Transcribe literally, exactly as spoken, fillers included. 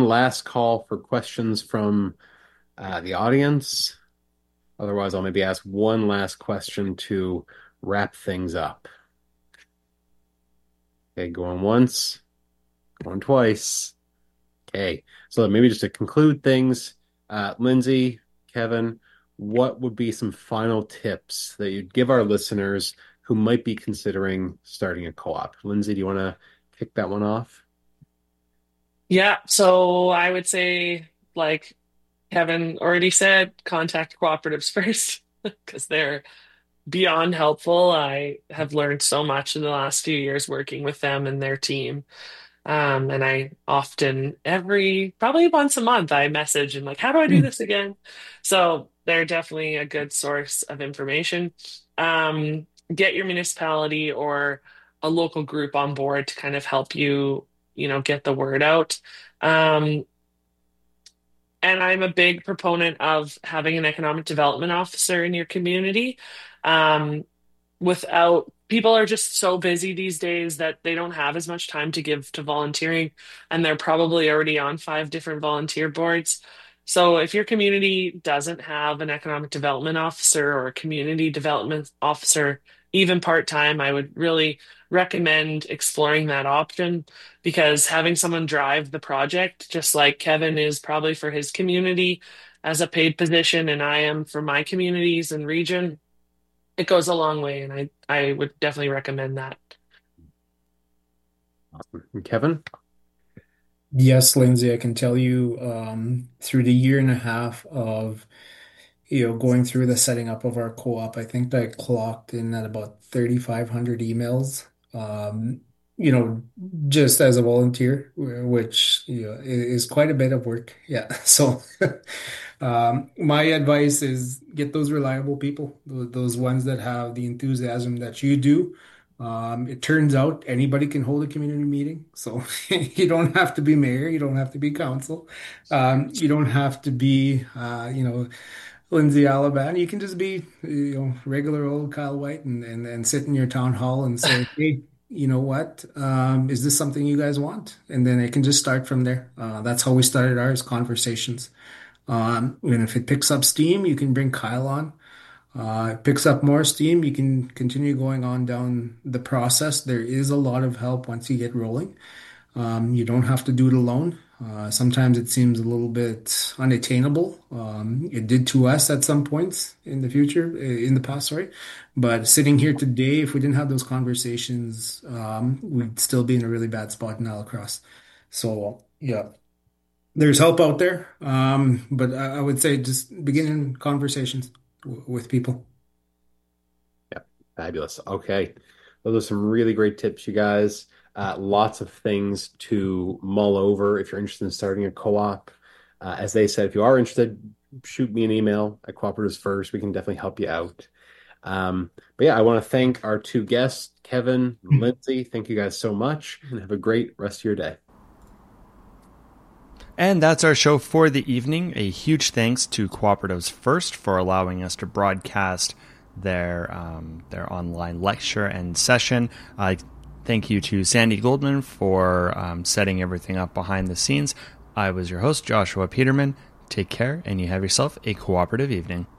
last call for questions from uh, the audience. Otherwise, I'll maybe ask one last question to wrap things up. Okay, going once, going twice. Okay, so maybe just to conclude things, uh, Lindsay, Kevin, what would be some final tips that you'd give our listeners who might be considering starting a co-op? Lindsay, do you want to kick that one off? Yeah, so I would say, like Kevin already said, contact cooperatives first because they're beyond helpful. I have learned so much in the last few years working with them and their team. Um, and I often, every probably once a month, I message and like, how do I do this again? So they're definitely a good source of information. Um, get your municipality or a local group on board to kind of help you, you know, get the word out. Um, and I'm a big proponent of having an economic development officer in your community. Um, without People are just so busy these days that they don't have as much time to give to volunteering, and they're probably already on five different volunteer boards. So if your community doesn't have an economic development officer or a community development officer, even part-time, I would really recommend exploring that option because having someone drive the project, just like Kevin is probably for his community as a paid position, and I am for my communities and region, it goes a long way, and I I would definitely recommend that. Awesome. Kevin? Yes, Lindsay, I can tell you um, through the year and a half of you know going through the setting up of our co-op, I think I clocked in at about thirty-five hundred emails. Um, you know, just as a volunteer, wh- which you know i- is quite a bit of work. Yeah. So, um, my advice is get those reliable people, tho- those ones that have the enthusiasm that you do. Um, it turns out anybody can hold a community meeting, so you don't have to be mayor, you don't have to be council, um, you don't have to be, uh, you know, Lindsay Alabama. You can just be, you know, regular old Kyle White and and, and sit in your town hall and say, hey, you know what? Um, is this something you guys want? And then it can just start from there. Uh, that's how we started ours, conversations. Um, and if it picks up steam, you can bring Kyle on. Uh, it picks up more steam, you can continue going on down the process. There is a lot of help once you get rolling. Um, you don't have to do it alone. Uh, sometimes it seems a little bit unattainable. Um, it did to us at some points in the future, eh, in the past, sorry. But sitting here today, if we didn't have those conversations, um, we'd still be in a really bad spot in Alacross. So, yeah, there's help out there. Um, but I, I would say just begin conversations w with people. Yeah, fabulous. Okay. Those are some really great tips, you guys. Uh, lots of things to mull over if you're interested in starting a co-op. Uh, as they said, if you are interested, shoot me an email at Cooperatives First. We can definitely help you out. Um, but yeah, I want to thank our two guests, Kevin and Lindsay. Thank you guys so much and have a great rest of your day. And that's our show for the evening. A huge thanks to Cooperatives First for allowing us to broadcast their um, their online lecture and session. Uh, thank you to Sandy Goldman for um, setting everything up behind the scenes. I was your host, Joshua Peterman. Take care, and you have yourself a cooperative evening.